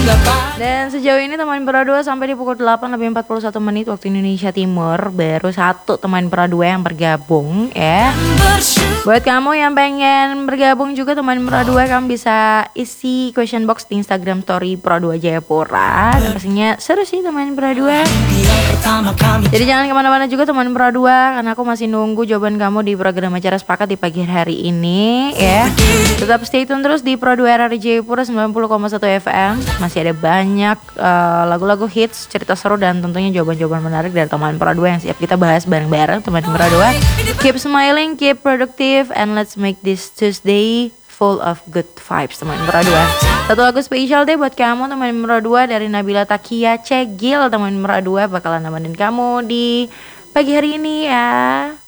Dan sejauh ini teman berdua sampai di pukul 8 lebih 41 menit waktu Indonesia Timur. Baru satu teman berdua yang bergabung ya. Buat kamu yang pengen bergabung juga teman berdua, kamu bisa isi question box di Instagram story Pro2 Jayapura. Dan pastinya seru sih teman berdua. Jadi jangan kemana-mana juga teman berdua, karena aku masih nunggu jawaban kamu di program acara Sepakat di pagi hari ini ya. Tetap stay tune terus di Pro2 RRI Jayapura 90,1 FM. Masih ada banyak lagu-lagu hits, cerita seru, dan tentunya jawaban-jawaban menarik dari teman Pro2 yang siap kita bahas bareng-bareng teman Pro2. Keep smiling, keep productive, and let's make this Tuesday full of good vibes teman Pro2. Satu lagu spesial deh buat kamu teman Pro2 dari Nabila Takia Cegil. Teman Pro2 bakalan nemenin kamu di pagi hari ini ya.